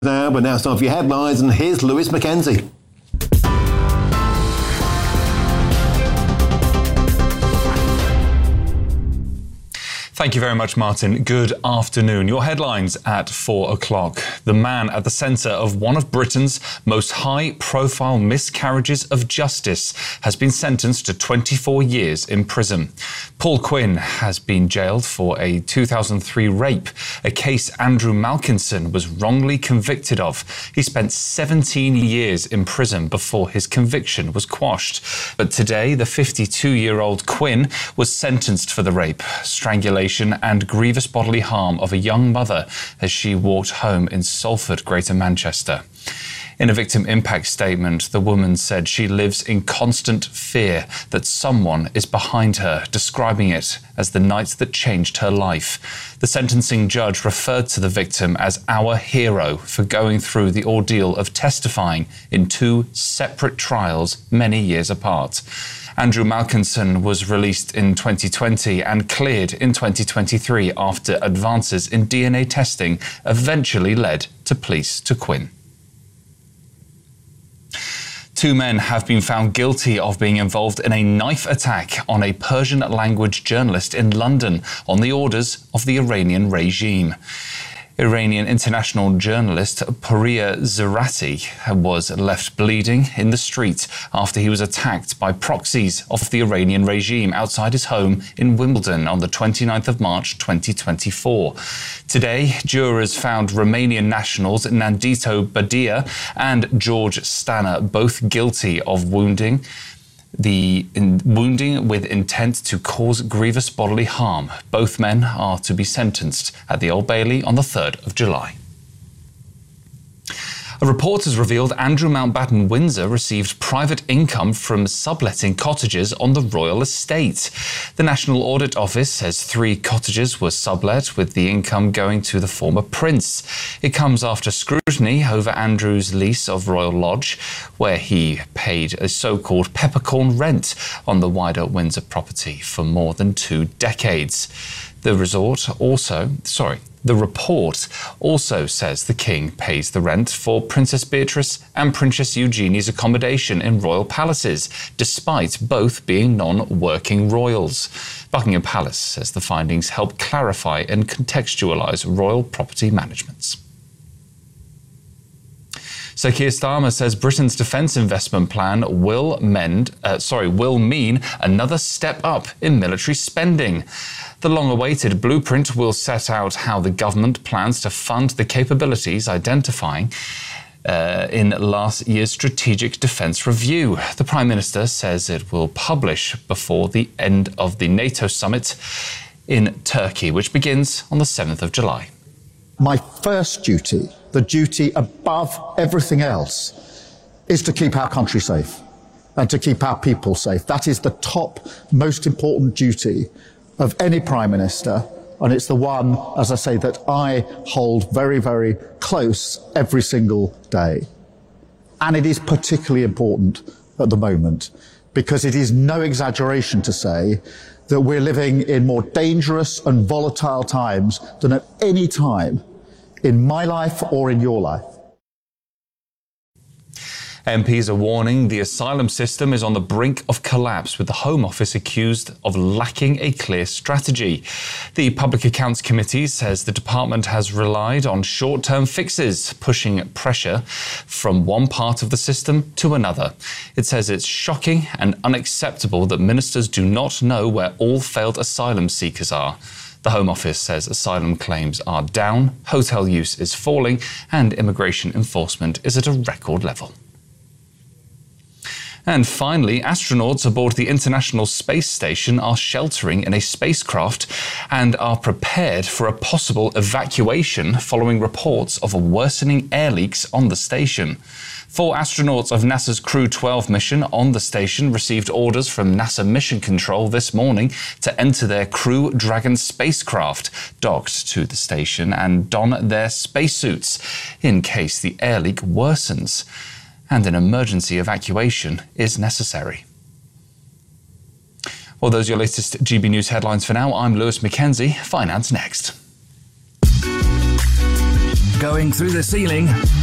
But now it's time for your headlines, and here's Lewis Mackenzie. Thank you very much, Martin. Good afternoon. Your headlines at 4 o'clock. The man at the centre of one of Britain's most high-profile miscarriages of justice has been sentenced to 24 years in prison. Paul Quinn has been jailed for a 2003 rape, a case Andrew Malkinson was wrongly convicted of. He spent 17 years in prison before his conviction was quashed. But today, the 52-year-old Quinn was sentenced for the rape, strangulation and grievous bodily harm of a young mother as she walked home in Salford, Greater Manchester. In a victim impact statement, the woman said she lives in constant fear that someone is behind her, describing it as the night that changed her life. The sentencing judge referred to the victim as our hero for going through the ordeal of testifying in two separate trials many years apart. Andrew Malkinson was released in 2020 and cleared in 2023 after advances in DNA testing eventually led to pleas to Quinn. Two men have been found guilty of being involved in a knife attack on a Persian-language journalist in London on the orders of the Iranian regime. Iranian international journalist Puriya Zarati was left bleeding in the street after he was attacked by proxies of the Iranian regime outside his home in Wimbledon on the 29th of March 2024. Today, jurors found Romanian nationals Nandito Badia and George Stana both guilty of wounding with intent to cause grievous bodily harm. Both men are to be sentenced at the Old Bailey on the 3rd of July. A report has revealed Andrew Mountbatten Windsor received private income from subletting cottages on the royal estate. The National Audit Office says 3 cottages were sublet, with the income going to the former prince. It comes after scrutiny over Andrew's lease of Royal Lodge, where he paid a so-called peppercorn rent on the wider Windsor property for more than 2 decades. The report also says the King pays the rent for Princess Beatrice and Princess Eugenie's accommodation in royal palaces, despite both being non-working royals. Buckingham Palace says the findings help clarify and contextualise royal property management. So Keir Starmer says Britain's defence investment plan will mean another step up in military spending. The long-awaited blueprint will set out how the government plans to fund the capabilities identifying in last year's Strategic Defence Review. The Prime Minister says it will publish before the end of the NATO summit in Turkey, which begins on the 7th of July. My first duty, the duty above everything else, is to keep our country safe and to keep our people safe. That is the top, most important duty of any Prime Minister, and it's the one, as I say, that I hold very, very close every single day. And it is particularly important at the moment, because it is no exaggeration to say that we're living in more dangerous and volatile times than at any time in my life or in your life. MPs are warning the asylum system is on the brink of collapse, with the Home Office accused of lacking a clear strategy. The Public Accounts Committee says the department has relied on short-term fixes, pushing pressure from one part of the system to another. It says it's shocking and unacceptable that ministers do not know where all failed asylum seekers are. The Home Office says asylum claims are down, hotel use is falling, and immigration enforcement is at a record level. And finally, astronauts aboard the International Space Station are sheltering in a spacecraft and are prepared for a possible evacuation following reports of worsening air leaks on the station. 4 astronauts of NASA's Crew 12 mission on the station received orders from NASA Mission Control this morning to enter their Crew Dragon spacecraft, docked to the station, and don their spacesuits in case the air leak worsens and an emergency evacuation is necessary. Well, those are your latest GB News headlines for now. I'm Lewis Mackenzie. Finance next. going through the ceiling.